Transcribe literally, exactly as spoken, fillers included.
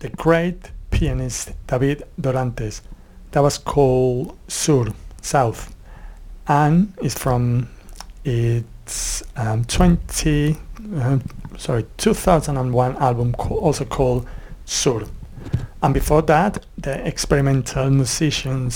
the great pianist David Dorantes. That was called Sur, South, and it's from its um, twenty, uh, sorry, two thousand one album co- also called Sur. And before that, the experimental musicians